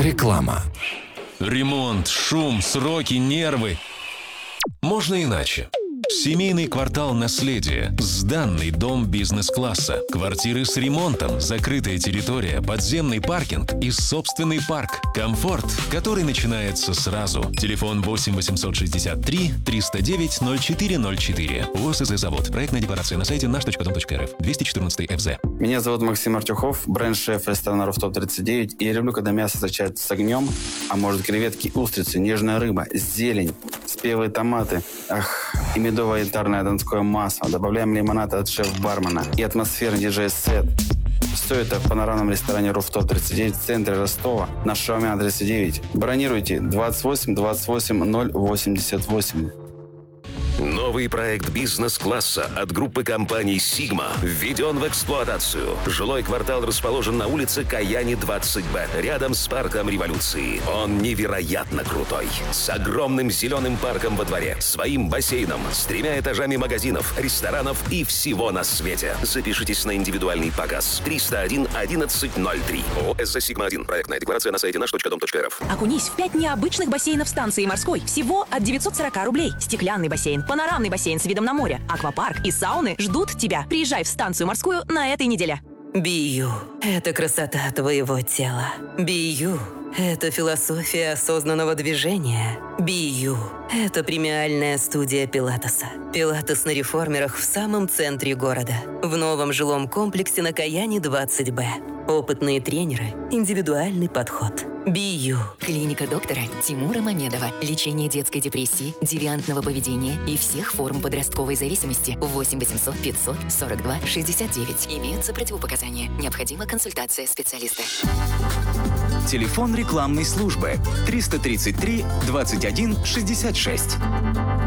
Реклама. Ремонт, шум, сроки, нервы. Можно иначе. Семейный квартал «Наследие». Сданный дом бизнес-класса. Квартиры с ремонтом, закрытая территория, подземный паркинг и собственный парк. Комфорт, который начинается сразу. Телефон 8 863 309 0404. ОСЗ-завод. Проектная декларация на сайте наш.дом.рф. 214 ФЗ. Меня зовут Максим Артюхов, бренд-шеф ресторана «Руфтоп 39». И я люблю, когда мясо встречается с огнем, а может креветки, устрицы, нежная рыба, зелень, спелые томаты, и медовое янтарное донское масло. Добавляем лимонад от шеф-бармена и атмосферный диджей-сет. Все это в панорамном ресторане «Руфтоп 39» в центре Ростова на Шаумяна 39. Бронируйте 28 28 088. Новый проект бизнес-класса от группы компаний «Сигма» введен в эксплуатацию. Жилой квартал расположен на улице Каяни 20Б, рядом с парком Революции. Он невероятно крутой. С огромным зеленым парком во дворе, своим бассейном, с 3 этажами магазинов, ресторанов и всего на свете. Запишитесь на индивидуальный показ. 301 1103. ОСЗ «Сигма-1». Проектная декларация на сайте наш.дом.рф. Окунись в 5 необычных бассейнов станции морской. Всего от 940 рублей. Стеклянный бассейн, панорамный бассейн с видом на море, аквапарк и сауны ждут тебя. Приезжай в станцию морскую на этой неделе. Бию – это красота твоего тела. Бию – это философия осознанного движения. Бию – это премиальная студия пилатеса. Пилатес на реформерах в самом центре города. В новом жилом комплексе на Каяни 20Б. Опытные тренеры, индивидуальный подход. Бию. Клиника доктора Тимура Мамедова. Лечение детской депрессии, девиантного поведения и всех форм подростковой зависимости. 8 800 542 69. Имеются противопоказания. Необходима консультация специалиста. Телефон рекламной службы 333 21 66.